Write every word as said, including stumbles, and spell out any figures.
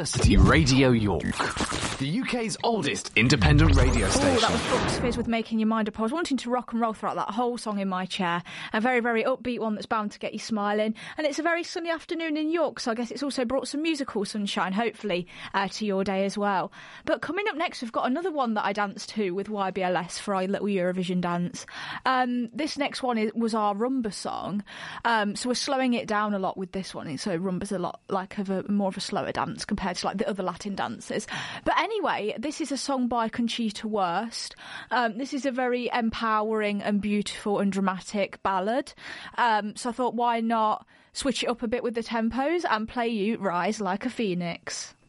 University Radio York, the U K's oldest independent radio station. Oh, that was Brooks Fizz with Making Your Mind Up. I was wanting to rock and roll throughout that whole song in my chair. A very, very upbeat one that's bound to get you smiling. And it's a very sunny afternoon in York, so I guess it's also brought some musical sunshine, hopefully, uh, to your day as well. But coming up next, we've got another one that I danced to with Y B L S for our little Eurovision dance. Um, this next one is, was our rumba song. Um, so we're slowing it down a lot with this one. So rumba's a lot like of a more of a slower dance compared to like the other Latin dances. But anyway, this is a song by Conchita Wurst. Um, this is a very empowering and beautiful and dramatic ballad. Um, so I thought, why not switch it up a bit with the tempos and play you Rise Like a Phoenix.